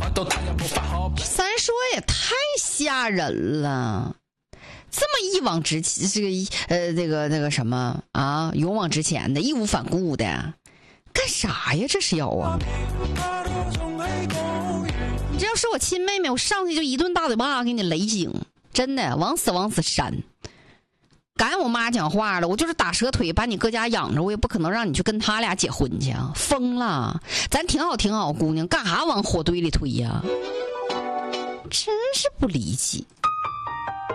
三说也太吓人了，这么一往直前，这个什么啊，勇往直前的，义无反顾的，干啥呀？这是要啊！你这要是我亲妹妹，我上去就一顿大嘴巴给你雷醒，真的，往死扇。赶我妈讲话了，我就是打折腿把你搁家养着，我也不可能让你去跟他俩结婚去啊！疯了，咱挺好，姑娘，干啥往火堆里推呀？真是不理解。